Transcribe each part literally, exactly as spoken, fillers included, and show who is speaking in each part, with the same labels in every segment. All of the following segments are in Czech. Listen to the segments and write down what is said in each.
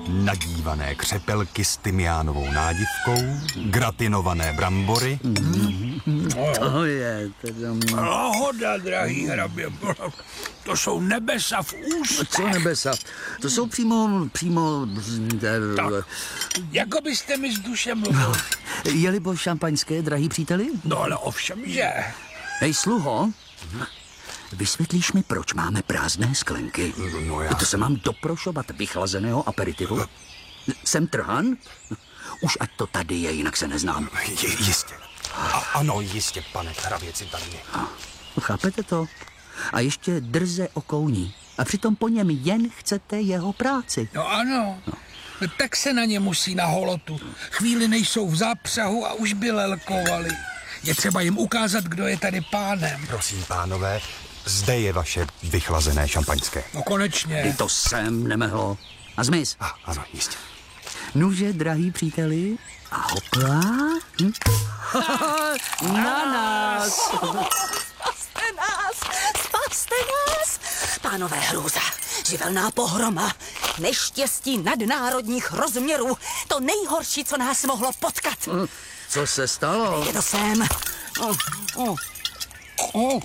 Speaker 1: nadívané křepelky s tymiánovou nádivkou, gratinované brambory.
Speaker 2: To je teda...
Speaker 3: Pohoda, drahý hrabě. To jsou nebesa v ústech.
Speaker 2: Co nebesa? To jsou přímo, přímo...
Speaker 3: Tak, jako byste mi z duše mluvil.
Speaker 2: Jelibo šampaňské, drahý příteli?
Speaker 3: No ale ovšem, že...
Speaker 2: Hej, sluho, vysvětlíš mi, proč máme prázdné sklenky?
Speaker 1: No já...
Speaker 2: To se mám doprošovat vychlazeného aperitivu? Jsem trhan? Už ať to tady je, jinak se neznám.
Speaker 1: Je, jistě. A, ano, jistě, pane hrabě Cintarini.
Speaker 2: Chápete to? A ještě drze okouní. A přitom po něm jen chcete jeho práci.
Speaker 3: No ano, no. Tak se na ně musí na holotu. Chvíli nejsou v zápřahu a už by lelkovali. Je třeba jim ukázat, kdo je tady pánem.
Speaker 1: Prosím, pánové, zde je vaše vychlazené šampaňské.
Speaker 3: No konečně.
Speaker 2: I to sem nemehlo. A zmiz.
Speaker 1: A, ano, jistě.
Speaker 2: Nuže, drahý příteli, a hopla. Hm? Na nás.
Speaker 4: Spaste nás, spaste nás. Pánové, hrůza, živelná pohroma, neštěstí nadnárodních rozměrů, to nejhorší, co nás mohlo potkat.
Speaker 2: Co se stalo?
Speaker 4: Je to sem. Oh, oh.
Speaker 3: Oh.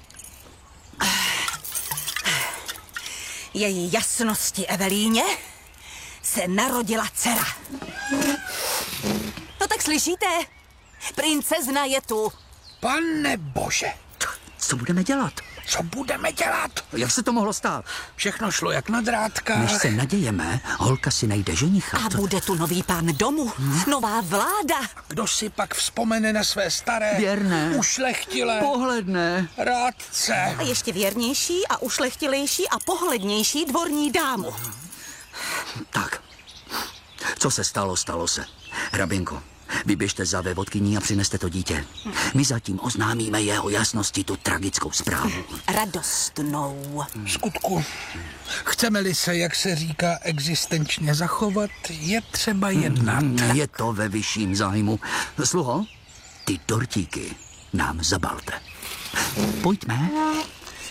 Speaker 4: Její jasnosti Evelíně se narodila dcera. No tak slyšíte? Princezna je tu.
Speaker 3: Pane bože,
Speaker 2: Co budeme dělat?
Speaker 3: co budeme dělat?
Speaker 2: Jak se to mohlo stát?
Speaker 3: Všechno šlo jak na drátkách.
Speaker 2: Než se nadějeme, holka si najde ženicha.
Speaker 4: A bude tu nový pán domu, nová vláda.
Speaker 3: Kdo si pak vzpomene na své staré,
Speaker 2: Věrné.
Speaker 3: ušlechtilé
Speaker 2: Pohledné.
Speaker 3: rádce?
Speaker 4: A ještě věrnější a ušlechtilejší a pohlednější dvorní dámu.
Speaker 2: Tak, co se stalo, stalo se. Hrabinko, vyběžte za vévodkyní a přineste to dítě. My zatím oznámíme jeho jasnosti tu tragickou zprávu.
Speaker 4: Radostnou.
Speaker 3: V skutku, chceme-li se, jak se říká, existenčně zachovat, je třeba jednat.
Speaker 2: Je to ve vyšším zájmu. Sluho, ty dortíky nám zabalte. Pojďme.